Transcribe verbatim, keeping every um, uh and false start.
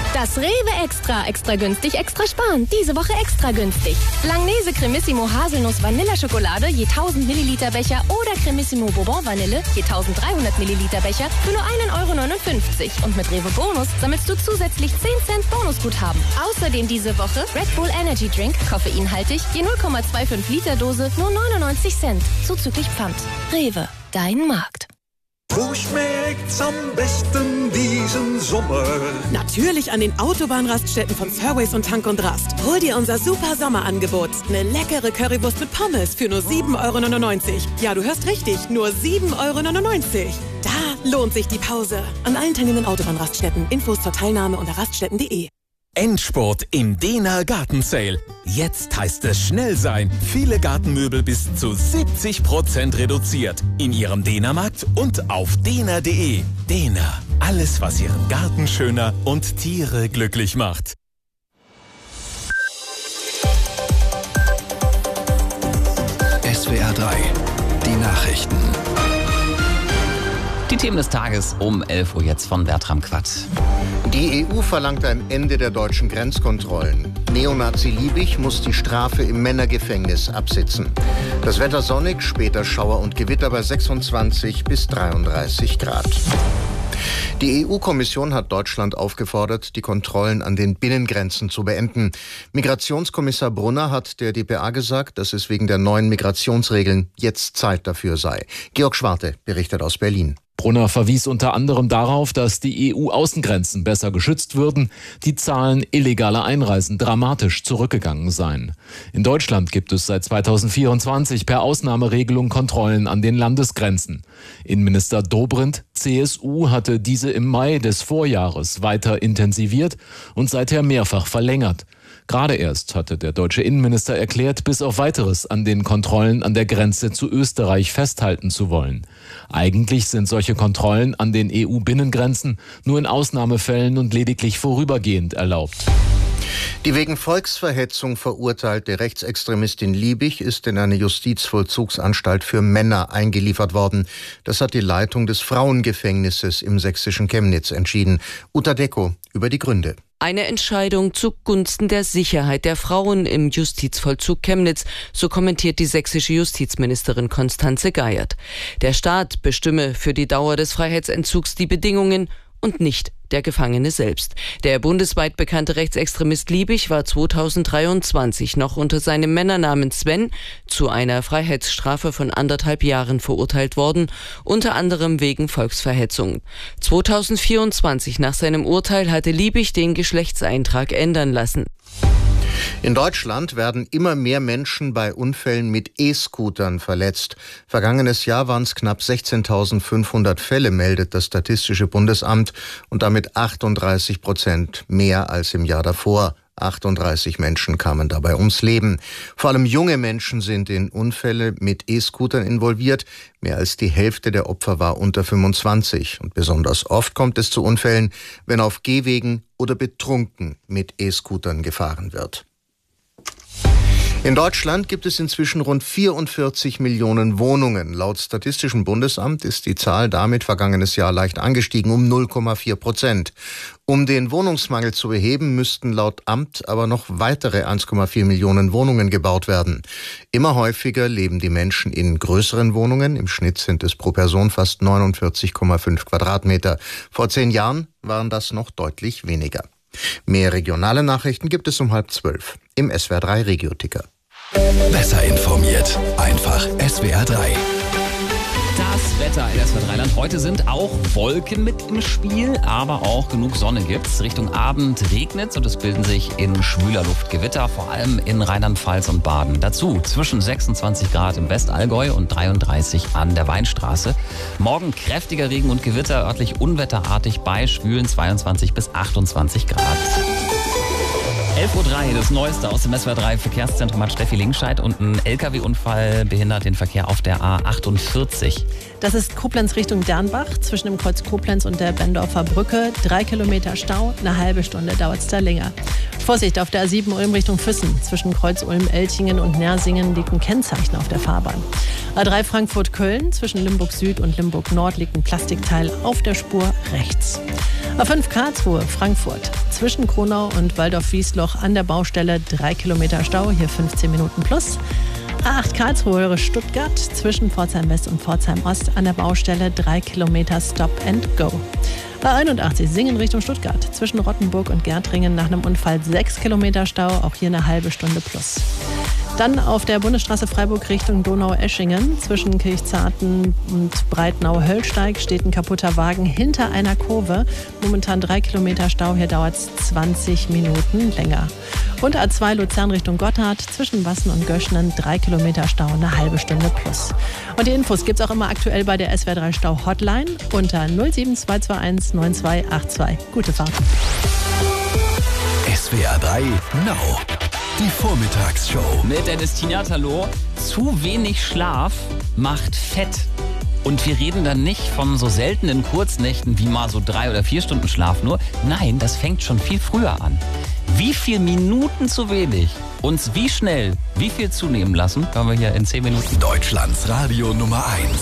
Das Rewe Extra. Extra günstig, extra sparen. Diese Woche extra günstig. Langnese Cremissimo Haselnuss Vanilleschokolade je tausend Milliliter Becher oder Cremissimo Bourbon Vanille je tausenddreihundert Milliliter Becher für nur einen Euro neunundfünfzig. Und mit Rewe Bonus sammelst du zusätzlich zehn Cent Bonusguthaben. Außerdem diese Woche Red Bull Energy Drink, koffeinhaltig, je null Komma fünfundzwanzig Liter Dose, nur neunundneunzig Cent. Zuzüglich Pfand. Rewe, dein Markt. Wo schmeckt's am besten diesen Sommer? Natürlich an den Autobahnraststätten von Surways und Tank und Rast. Hol dir unser super Sommerangebot. Eine leckere Currywurst mit Pommes für nur sieben Euro neunundneunzig. Ja, du hörst richtig, nur sieben Euro neunundneunzig. Da lohnt sich die Pause. An allen teilnehmenden Autobahnraststätten. Infos zur Teilnahme unter raststätten punkt de. Endspurt im Dehner Garten Sale. Jetzt heißt es schnell sein. Viele Gartenmöbel bis zu siebzig Prozent reduziert. In Ihrem Dehnermarkt und auf dehner punkt de. Dehner. Alles, was Ihren Garten schöner und Tiere glücklich macht. S W R drei. Die Nachrichten. Die Themen des Tages um elf Uhr jetzt von Bertram Quatt. Die E U verlangt ein Ende der deutschen Grenzkontrollen. Neonazi Liebig muss die Strafe im Männergefängnis absitzen. Das Wetter sonnig, später Schauer und Gewitter bei sechsundzwanzig bis dreiunddreißig Grad. Die E U-Kommission hat Deutschland aufgefordert, die Kontrollen an den Binnengrenzen zu beenden. Migrationskommissar Brunner hat der D P A gesagt, dass es wegen der neuen Migrationsregeln jetzt Zeit dafür sei. Georg Schwarte berichtet aus Berlin. Brunner verwies unter anderem darauf, dass die E U-Außengrenzen besser geschützt würden, die Zahlen illegaler Einreisen dramatisch zurückgegangen seien. In Deutschland gibt es seit zweitausendvierundzwanzig per Ausnahmeregelung Kontrollen an den Landesgrenzen. Innenminister Dobrindt, C S U, hatte diese im Mai des Vorjahres weiter intensiviert und seither mehrfach verlängert. Gerade erst hatte der deutsche Innenminister erklärt, bis auf Weiteres an den Kontrollen an der Grenze zu Österreich festhalten zu wollen. Eigentlich sind solche Kontrollen an den E U-Binnengrenzen nur in Ausnahmefällen und lediglich vorübergehend erlaubt. Die wegen Volksverhetzung verurteilte Rechtsextremistin Liebig ist in eine Justizvollzugsanstalt für Männer eingeliefert worden. Das hat die Leitung des Frauengefängnisses im sächsischen Chemnitz entschieden. Uta Decko über die Gründe. Eine Entscheidung zugunsten der Sicherheit der Frauen im Justizvollzug Chemnitz, so kommentiert die sächsische Justizministerin Constanze Geiert. Der Staat bestimme für die Dauer des Freiheitsentzugs die Bedingungen und nicht der Gefangene selbst. Der bundesweit bekannte Rechtsextremist Liebig war zweitausenddreiundzwanzig noch unter seinem Männernamen Sven zu einer Freiheitsstrafe von anderthalb Jahren verurteilt worden, unter anderem wegen Volksverhetzung. zweitausendvierundzwanzig nach seinem Urteil hatte Liebig den Geschlechtseintrag ändern lassen. In Deutschland werden immer mehr Menschen bei Unfällen mit E-Scootern verletzt. Vergangenes Jahr waren es knapp sechzehntausendfünfhundert Fälle, meldet das Statistische Bundesamt, und damit achtunddreißig Prozent mehr als im Jahr davor. achtunddreißig Menschen kamen dabei ums Leben. Vor allem junge Menschen sind in Unfälle mit E-Scootern involviert. Mehr als die Hälfte der Opfer war unter fünfundzwanzig. Und besonders oft kommt es zu Unfällen, wenn auf Gehwegen oder betrunken mit E-Scootern gefahren wird. In Deutschland gibt es inzwischen rund vierundvierzig Millionen Wohnungen. Laut Statistischem Bundesamt ist die Zahl damit vergangenes Jahr leicht angestiegen um null Komma vier Prozent. Um den Wohnungsmangel zu beheben, müssten laut Amt aber noch weitere eins Komma vier Millionen Wohnungen gebaut werden. Immer häufiger leben die Menschen in größeren Wohnungen. Im Schnitt sind es pro Person fast neunundvierzig Komma fünf Quadratmeter. Vor zehn Jahren waren das noch deutlich weniger. Mehr regionale Nachrichten gibt es um halb zwölf im S W R drei Regio-Ticker. Besser informiert. Einfach S W R drei. Das Wetter in S W R drei Land. Heute sind auch Wolken mit im Spiel, aber auch genug Sonne gibt's. Richtung Abend regnet's und es bilden sich in schwüler Luft Gewitter, vor allem in Rheinland-Pfalz und Baden. Dazu zwischen sechsundzwanzig Grad im Westallgäu und dreiunddreißig an der Weinstraße. Morgen kräftiger Regen und Gewitter, örtlich unwetterartig bei schwülen zweiundzwanzig bis achtundzwanzig Grad. elf Uhr drei, das Neueste aus dem S W R drei Verkehrszentrum hat Steffi Lingscheid und ein L K W-Unfall behindert den Verkehr auf der A achtundvierzig. Das ist Koblenz Richtung Dernbach, zwischen dem Kreuz Koblenz und der Bendorfer Brücke. Drei Kilometer Stau, eine halbe Stunde dauert es da länger. Vorsicht, auf der A sieben Ulm Richtung Füssen. Zwischen Kreuz Ulm-Elchingen und Nersingen liegt ein Kennzeichen auf der Fahrbahn. A drei Frankfurt-Köln, zwischen Limburg Süd und Limburg Nord liegt ein Plastikteil auf der Spur rechts. A fünf Karlsruhe, Frankfurt. zwischen Kronau und Waldorf-Wiesloch an der Baustelle drei Kilometer Stau, hier fünfzehn Minuten plus. A acht Karlsruhe Stuttgart zwischen Pforzheim West und Pforzheim Ost an der Baustelle drei Kilometer Stop and Go. A einundachtzig Singen Richtung Stuttgart zwischen Rottenburg und Gärtringen nach einem Unfall sechs Kilometer Stau, auch hier eine halbe Stunde plus. Dann auf der Bundesstraße Freiburg Richtung Donau-Eschingen zwischen Kirchzarten und Breitnau-Höllsteig steht ein kaputter Wagen hinter einer Kurve. Momentan drei Kilometer Stau, hier dauert es zwanzig Minuten länger. Und A zwei Luzern Richtung Gotthard zwischen Wassen und Göschnen drei Kilometer Stau, eine halbe Stunde plus. Und die Infos gibt es auch immer aktuell bei der S W R drei Stau Hotline unter null sieben zwei zwei eins neun zwei acht zwei. Gute Fahrt. S W R drei Now. Die Vormittagsshow. Mit Dennis Tienert, hallo. Zu wenig Schlaf macht fett. Und wir reden dann nicht von so seltenen Kurznächten wie mal so drei oder vier Stunden Schlaf nur. Nein, das fängt schon viel früher an. Wie viel Minuten zu wenig uns wie schnell wie viel zunehmen lassen, können wir hier in zehn Minuten. Deutschlands Radio Nummer eins.